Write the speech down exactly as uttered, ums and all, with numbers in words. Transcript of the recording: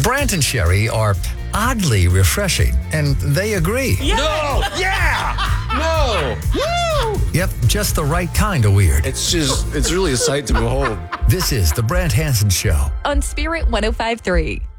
Brant and Sherry are oddly refreshing, and they agree. Yeah. No! Yeah! No! Woo! Yep, just the right kind of weird. It's just, it's really a sight to behold. This is The Brant Hanson Show. On Spirit one oh five point three.